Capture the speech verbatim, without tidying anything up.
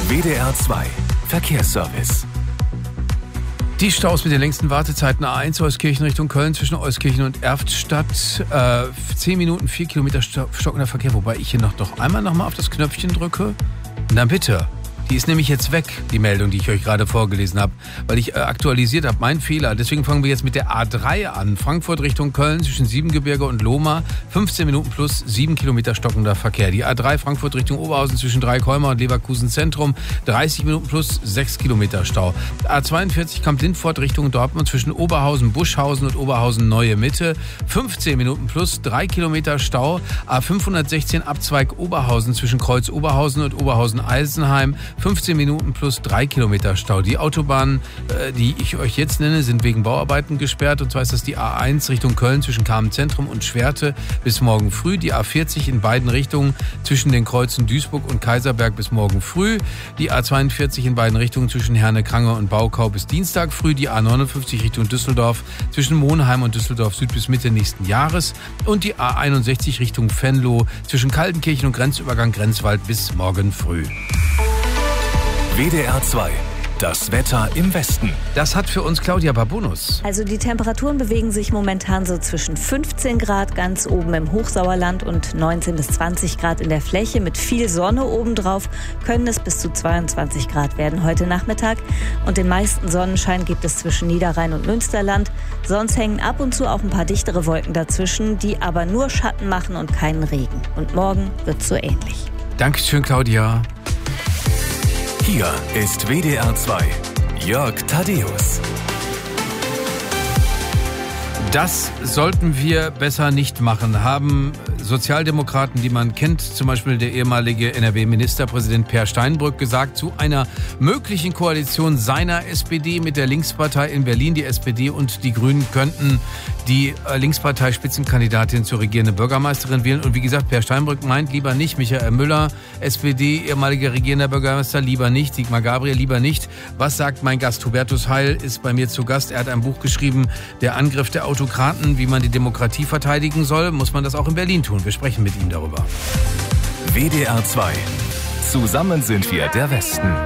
W D R zwei Verkehrsservice. Die Staus mit den längsten Wartezeiten: A eins Euskirchen Richtung Köln zwischen Euskirchen und Erftstadt. Äh, zehn Minuten, vier Kilometer stockender Verkehr. Wobei ich hier noch doch einmal noch mal auf das Knöpfchen drücke. Na bitte. Die ist nämlich jetzt weg, die Meldung, die ich euch gerade vorgelesen habe, weil ich äh, aktualisiert habe. Mein Fehler. Deswegen fangen wir jetzt mit der A drei an. Frankfurt Richtung Köln zwischen Siebengebirge und Lohmar. fünfzehn Minuten plus sieben Kilometer stockender Verkehr. Die A drei Frankfurt Richtung Oberhausen zwischen Dreikolmer und Leverkusen Zentrum. dreißig Minuten plus sechs Kilometer Stau. A zweiundvierzig Kamp-Lindfort Richtung Dortmund zwischen Oberhausen, Buschhausen und Oberhausen Neue Mitte. fünfzehn Minuten plus drei Kilometer Stau. A fünfhundertsechzehn Abzweig Oberhausen zwischen Kreuz Oberhausen und Oberhausen Eisenheim. fünfzehn Minuten plus drei Kilometer Stau. Die Autobahnen, äh, die ich euch jetzt nenne, sind wegen Bauarbeiten gesperrt. Und zwar ist das die A eins Richtung Köln zwischen Kamenz-Zentrum und Schwerte bis morgen früh. Die A vierzig in beiden Richtungen zwischen den Kreuzen Duisburg und Kaiserberg bis morgen früh. Die A zweiundvierzig in beiden Richtungen zwischen Herne-Krange und Baukau bis Dienstag früh. Die A neunundfünfzig Richtung Düsseldorf zwischen Monheim und Düsseldorf Süd bis Mitte nächsten Jahres. Und die A einundsechzig Richtung Venlo zwischen Kaltenkirchen und Grenzübergang Grenzwald bis morgen früh. W D R zwei, das Wetter im Westen. Das hat für uns Claudia Babunus. Also die Temperaturen bewegen sich momentan so zwischen fünfzehn Grad ganz oben im Hochsauerland und neunzehn bis zwanzig Grad in der Fläche. Mit viel Sonne obendrauf können es bis zu zweiundzwanzig Grad werden heute Nachmittag. Und den meisten Sonnenschein gibt es zwischen Niederrhein und Münsterland. Sonst hängen ab und zu auch ein paar dichtere Wolken dazwischen, die aber nur Schatten machen und keinen Regen. Und morgen wird es so ähnlich. Dankeschön, Claudia. Hier ist W D R zwei, Jörg Thaddeus. Das sollten wir besser nicht machen, haben Sozialdemokraten, die man kennt, zum Beispiel der ehemalige N R W-Ministerpräsident Peer Steinbrück, gesagt zu einer möglichen Koalition seiner S P D mit der Linkspartei in Berlin. Die S P D und die Grünen könnten die Linkspartei-Spitzenkandidatin zur regierenden Bürgermeisterin wählen. Und wie gesagt, Peer Steinbrück meint lieber nicht. Michael Müller, S P D, ehemaliger regierender Bürgermeister, lieber nicht. Sigmar Gabriel, lieber nicht. Was sagt mein Gast? Hubertus Heil ist bei mir zu Gast. Er hat ein Buch geschrieben, Der Angriff der Autokraten, wie man die Demokratie verteidigen soll. Muss man das auch in Berlin tun? Wir sprechen mit ihm darüber. W D R zwei. Zusammen sind wir der Westen.